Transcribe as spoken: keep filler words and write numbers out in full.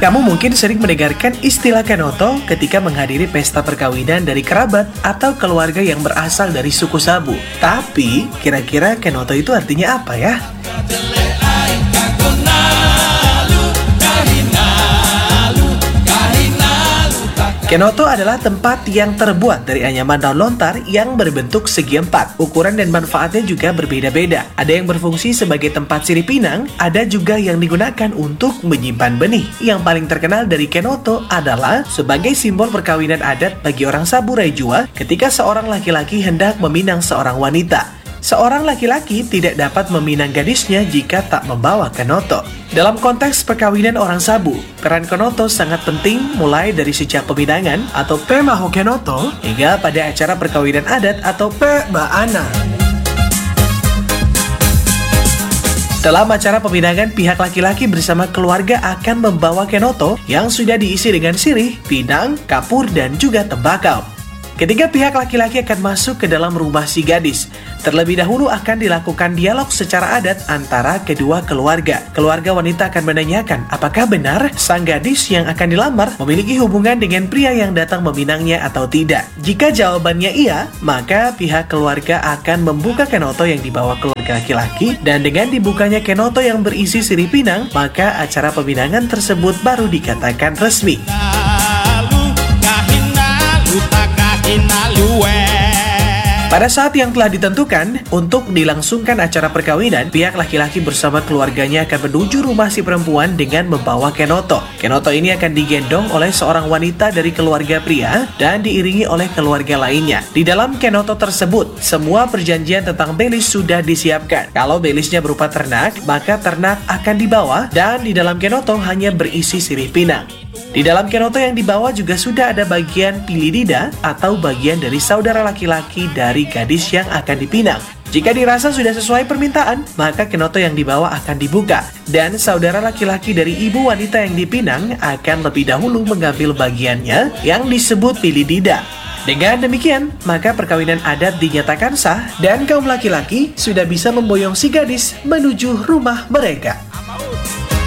Kamu mungkin sering mendengarkan istilah kenoto ketika menghadiri pesta perkawinan dari kerabat atau keluarga yang berasal dari suku Sabu. Tapi, kira-kira kenoto itu artinya apa ya? Kenoto adalah tempat yang terbuat dari anyaman daun lontar yang berbentuk segi empat. Ukuran dan manfaatnya juga berbeda-beda. Ada yang berfungsi sebagai tempat sirih pinang, ada juga yang digunakan untuk menyimpan benih. Yang paling terkenal dari kenoto adalah sebagai simbol perkawinan adat bagi orang Sabu Raijua ketika seorang laki-laki hendak meminang seorang wanita. Seorang laki-laki tidak dapat meminang gadisnya jika tak membawa kenoto. Dalam konteks perkawinan orang Sabu, peran kenoto sangat penting mulai dari sejak peminangan atau pemaho kenoto hingga pada acara perkawinan adat atau pebaana. Dalam acara peminangan, pihak laki-laki bersama keluarga akan membawa kenoto yang sudah diisi dengan sirih, pinang, kapur, dan juga tembakau. Ketika pihak laki-laki akan masuk ke dalam rumah si gadis, terlebih dahulu akan dilakukan dialog secara adat antara kedua keluarga. Keluarga wanita akan menanyakan apakah benar sang gadis yang akan dilamar memiliki hubungan dengan pria yang datang meminangnya atau tidak. Jika jawabannya iya, maka pihak keluarga akan membuka kenoto yang dibawa keluarga laki-laki, dan dengan dibukanya kenoto yang berisi sirih pinang, maka acara peminangan tersebut baru dikatakan resmi. Pada saat yang telah ditentukan untuk dilangsungkan acara perkawinan, pihak laki-laki bersama keluarganya akan menuju rumah si perempuan dengan membawa kenoto. Kenoto ini akan digendong oleh seorang wanita dari keluarga pria dan diiringi oleh keluarga lainnya. Di dalam kenoto tersebut, semua perjanjian tentang belis sudah disiapkan. Kalau belisnya berupa ternak, maka ternak akan dibawa, dan di dalam kenoto hanya berisi sirih pinang. Di dalam kenoto yang dibawa juga sudah ada bagian pilidida atau bagian dari saudara laki-laki dari gadis yang akan dipinang. Jika dirasa sudah sesuai permintaan, maka kenoto yang dibawa akan dibuka, dan saudara laki-laki dari ibu wanita yang dipinang akan lebih dahulu mengambil bagiannya yang disebut pilidida. Dengan demikian, maka perkawinan adat dinyatakan sah dan kaum laki-laki sudah bisa memboyong si gadis menuju rumah mereka.